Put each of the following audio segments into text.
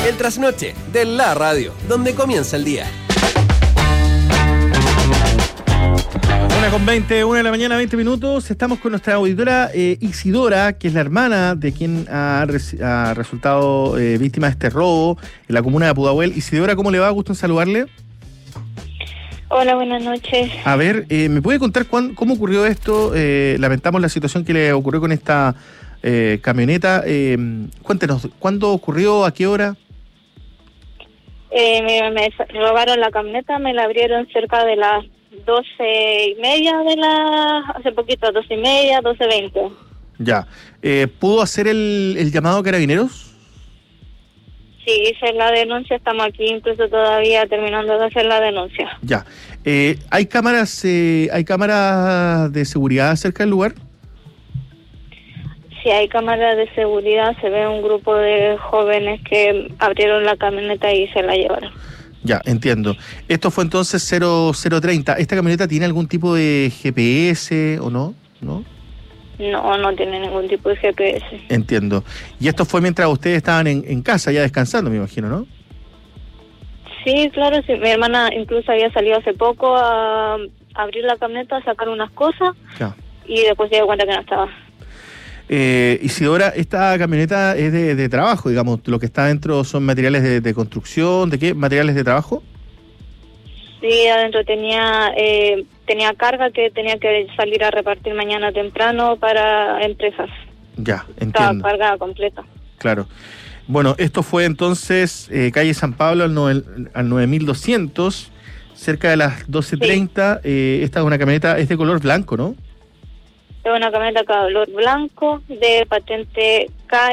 El trasnoche de la radio, donde comienza el día. 1:20, 1 de la mañana, 20 minutos. Estamos con nuestra auditora Isidora, que es la hermana de quien ha resultado víctima de este robo en la comuna de Pudahuel. Isidora, ¿cómo le va? Gusto en saludarle. Hola, buenas noches. A ver, ¿me puede contar cómo ocurrió esto? Lamentamos la situación que le ocurrió con esta camioneta. Cuéntenos, ¿cuándo ocurrió? ¿A qué hora? Me robaron la camioneta, me la abrieron cerca de las 12:30 hace poquito, 12:30, 12:20. Ya. ¿Pudo hacer el llamado a Carabineros? Sí, hice la denuncia, estamos aquí incluso todavía terminando de hacer la denuncia. Ya. ¿Hay cámaras de seguridad cerca del lugar? Sí, hay cámaras de seguridad, se ve un grupo de jóvenes que abrieron la camioneta y se la llevaron. Ya, entiendo. Esto fue entonces 0030. ¿Esta camioneta tiene algún tipo de GPS o no? ¿No? No tiene ningún tipo de GPS. Entiendo. Y esto fue mientras ustedes estaban en casa ya descansando, me imagino, ¿no? Sí, claro, sí. Mi hermana incluso había salido hace poco a abrir la camioneta, a sacar unas cosas, ya. Y después se dio cuenta que no estaba. Isidora, esta camioneta es de trabajo, digamos, lo que está adentro son materiales de construcción, ¿de qué? ¿Materiales de trabajo? Sí, adentro tenía carga que tenía que salir a repartir mañana temprano para empresas. Ya, entiendo. Estaba cargada completa. Claro. Bueno, esto fue entonces calle San Pablo al 9200, cerca de las 12:30. Sí. Esta es una camioneta, es de color blanco, ¿no? Es una camioneta color blanco de patente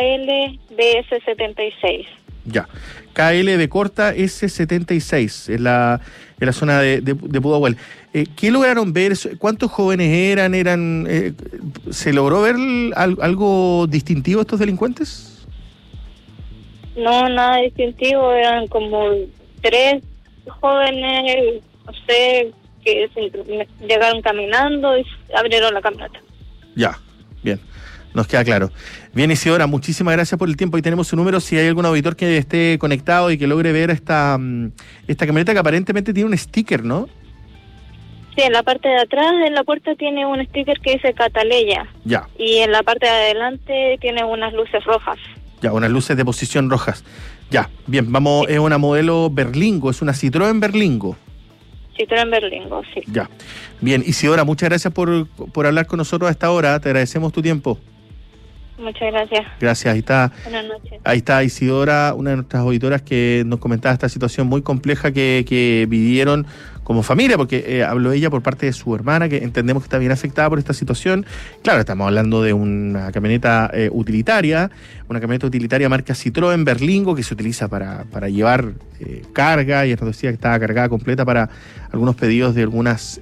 KLBS76. Ya, KLB corta S76, en la zona de Pudahuel. ¿Qué lograron ver? ¿Cuántos jóvenes eran? ¿Se logró ver algo distintivo estos delincuentes? No, nada distintivo, eran como 3 jóvenes, no sé, que llegaron caminando y abrieron la camioneta. Ya, bien, nos queda claro. Bien, Isidora, muchísimas gracias por el tiempo. Ahí tenemos su número, si hay algún auditor que esté conectado y que logre ver esta camioneta que aparentemente tiene un sticker, ¿no? Sí, en la parte de atrás, en la puerta, tiene un sticker que dice Cataleya. Ya. Y en la parte de adelante tiene unas luces rojas. Ya, unas luces de posición rojas. Ya, bien, vamos, sí. Es una modelo Berlingo, es una Citroën Berlingo. Citroën Berlingo, sí. Ya. Bien, Isidora, muchas gracias por hablar con nosotros a esta hora. Te agradecemos tu tiempo. Muchas gracias. Gracias, ahí está. Buenas noches. Ahí está Isidora, una de nuestras auditoras que nos comentaba esta situación muy compleja que vivieron como familia, porque habló ella por parte de su hermana, que entendemos que está bien afectada por esta situación. Claro, estamos hablando de una camioneta utilitaria marca Citroën Berlingo, que se utiliza para llevar carga, y nos decía que estaba cargada completa para algunos pedidos de algunas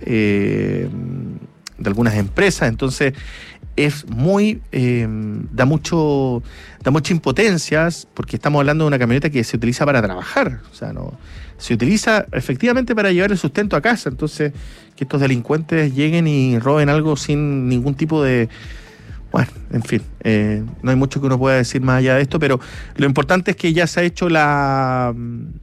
empresas. Entonces es muy da mucha impotencia, porque estamos hablando de una camioneta que se utiliza para trabajar, o sea, no se utiliza efectivamente para llevar el sustento a casa. Entonces, que estos delincuentes lleguen y roben algo sin ningún tipo de... Bueno, en fin, no hay mucho que uno pueda decir más allá de esto, pero lo importante es que ya se ha hecho la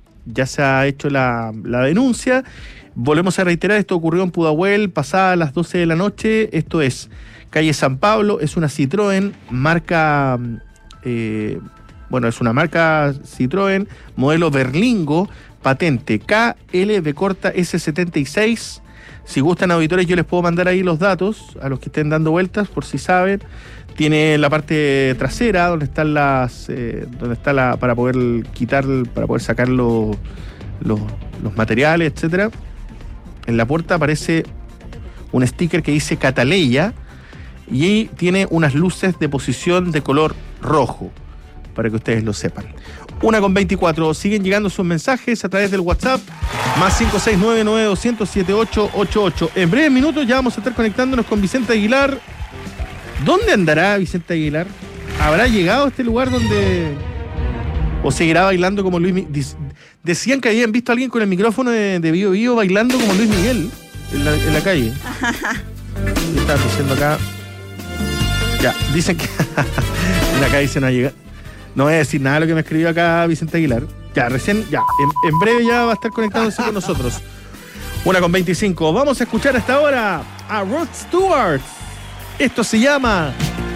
denuncia. Volvemos a reiterar, esto ocurrió en Pudahuel pasadas las 12 de la noche. Esto es calle San Pablo, es una Citroën, marca, es una marca Citroën, modelo Berlingo, patente KLB corta S76. Si gustan, auditores, yo les puedo mandar ahí los datos a los que estén dando vueltas, por si saben. Tiene la parte trasera, donde están para poder sacar los materiales, etcétera. En la puerta aparece un sticker que dice Cataleya y tiene unas luces de posición de color rojo, para que ustedes lo sepan. 1:24, siguen llegando sus mensajes a través del WhatsApp, más 569-9200-7888. En breves minutos ya vamos a estar conectándonos con Vicente Aguilar. ¿Dónde andará Vicente Aguilar? ¿Habrá llegado a este lugar donde... o seguirá bailando como Luis Miguel? Decían que habían visto a alguien con el micrófono de Bio Bio bailando como Luis Miguel en la calle. ¿Qué estaba diciendo acá? Ya, dicen que... en la calle se no ha llegado. No voy a decir nada de lo que me escribió acá Vicente Aguilar. Ya, recién, ya. En breve ya va a estar conectándose con nosotros. 1:25. Vamos a escuchar hasta ahora a Rod Stewart. Esto se llama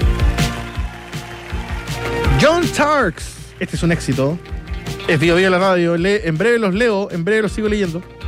John Starks. Este es un éxito. Es Bio Bio la radio. En breve los leo, en breve los sigo leyendo.